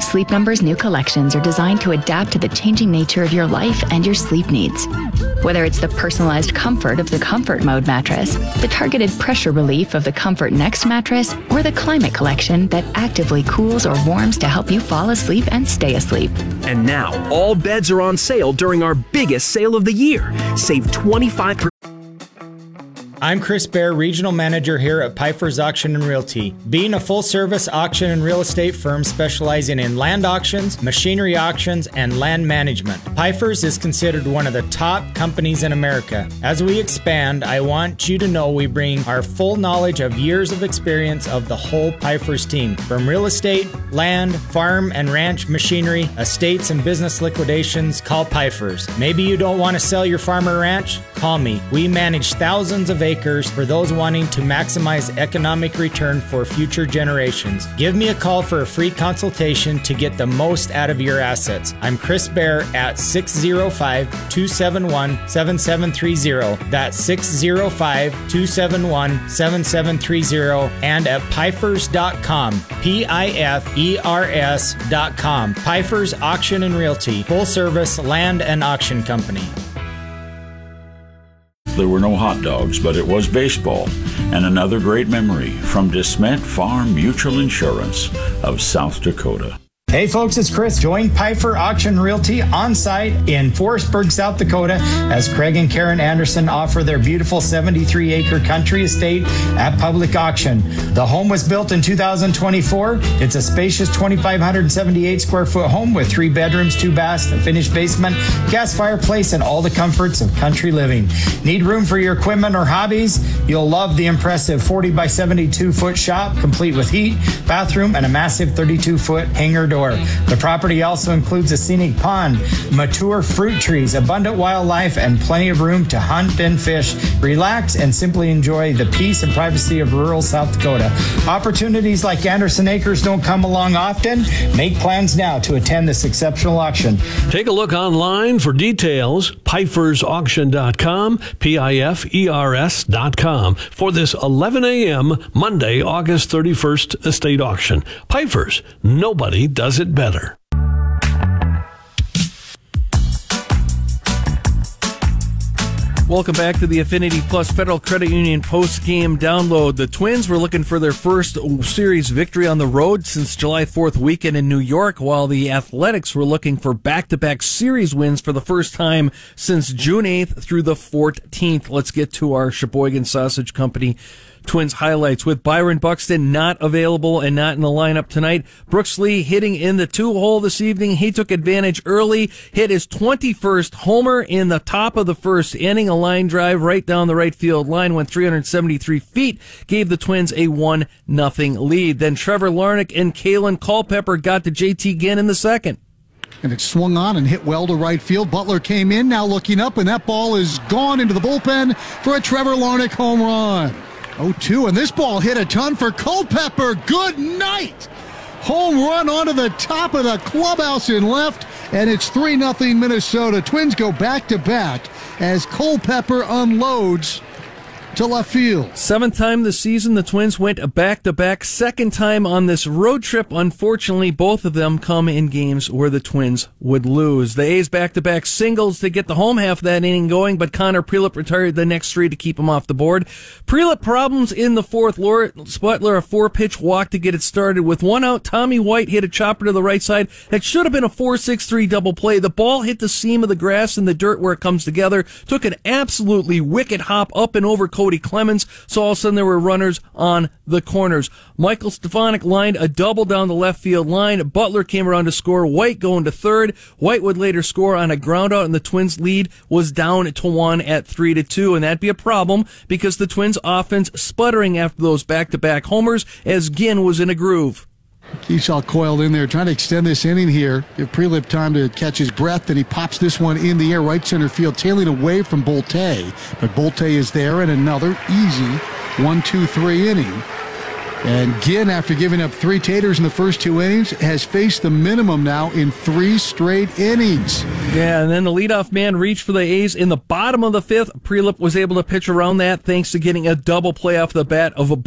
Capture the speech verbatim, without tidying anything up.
Sleep Number's new collections are designed to adapt to the changing nature of your life and your sleep needs. Whether it's the personalized comfort of the Comfort Mode mattress, the targeted pressure relief of the Comfort Next mattress, or the Climate Collection that actively cools or warms to help you fall asleep and stay asleep. And now, all beds are on sale during our biggest sale of the year. Save twenty-five percent. I'm Chris Bear, Regional Manager here at Piper's Auction and Realty. Being a full-service auction and real estate firm specializing in land auctions, machinery auctions, and land management, Piper's is considered one of the top companies in America. As we expand, I want you to know we bring our full knowledge of years of experience of the whole Piper's team. From real estate, land, farm and ranch machinery, estates and business liquidations, call Piper's. Maybe you don't want to sell your farm or ranch? Call me. We manage thousands of acres for those wanting to maximize economic return for future generations. Give me a call for a free consultation to get the most out of your assets. I'm Chris Bear at six oh five, two seven one, seven seven three oh. That's six oh five, two seven one, seven seven three oh and at pifers dot com. P I F E R S dot com. Piper's Auction and Realty, full service land and auction company. There were no hot dogs, but it was baseball. And another great memory from DeSmet Farm Mutual Insurance of South Dakota. Hey folks, it's Chris. Join Piper Auction Realty on site in Forestburg, South Dakota, as Craig and Karen Anderson offer their beautiful seventy-three acre country estate at public auction. The home was built in two thousand twenty-four. It's a spacious two thousand five hundred seventy-eight square foot home with three bedrooms, two baths, a finished basement, gas fireplace, and all the comforts of country living. Need room for your equipment or hobbies? You'll love the impressive forty by seventy-two foot shop, complete with heat, bathroom, and a massive thirty-two foot hangar door. The property also includes a scenic pond, mature fruit trees, abundant wildlife, and plenty of room to hunt and fish, relax, and simply enjoy the peace and privacy of rural South Dakota. Opportunities like Anderson Acres don't come along often. Make plans now to attend this exceptional auction. Take a look online for details, pifers auction dot com, P I F E R S dot com, for this eleven a.m. Monday, August thirty-first estate auction. Piper's, nobody does it better. Welcome back to the Affinity Plus Federal Credit Union post-game download. The Twins were looking for their first series victory on the road since July fourth weekend in New York, while the Athletics were looking for back-to-back series wins for the first time since June eighth through the fourteenth. Let's get to our Sheboygan Sausage Company Twins highlights. With Byron Buxton not available and not in the lineup tonight, Brooks Lee hitting in the two-hole this evening. He took advantage early, hit his twenty-first homer in the top of the first inning. A line drive right down the right field line, went three hundred seventy-three feet, gave the Twins a one nothing lead. Then Trevor Larnach and Kalen Culpepper got to J T Ginn in the second. And it swung on and hit well to right field. Butler came in, now looking up, and that ball is gone into the bullpen for a Trevor Larnach home run. oh two, and this ball hit a ton for Culpepper. Good night! Home run onto the top of the clubhouse in left, and it's three nothing Minnesota. Twins go back-to-back as Culpepper unloads to left field. Seventh time this season, the Twins went back-to-back. Second time on this road trip. Unfortunately, both of them come in games where the Twins would lose. The A's back-to-back singles to get the home half of that inning going, but Connor Prelip retired the next three to keep him off the board. Prelip problems in the fourth. Lawrence Butler, a four-pitch walk to get it started. With one out, Tommy White hit a chopper to the right side. That should have been a four six three double play. The ball hit the seam of the grass in the dirt where it comes together. Took an absolutely wicked hop up and over Cody Clemens, so all of a sudden there were runners on the corners. Michael Stefanik lined a double down the left field line. Butler came around to score. White going to third. White would later score on a ground out, and the Twins' lead was down to one at three to two, and that'd be a problem because the Twins' offense sputtering after those back-to-back homers as Ginn was in a groove. Keyshaw coiled in there, trying to extend this inning here. Give Prelip time to catch his breath. Then he pops this one in the air, right center field, tailing away from Bolte. But Bolte is there, and another easy one two three inning. And Ginn, after giving up three taters in the first two innings, has faced the minimum now in three straight innings. Yeah, and then the leadoff man reached for the A's in the bottom of the fifth. Prelip was able to pitch around that thanks to getting a double play off the bat of a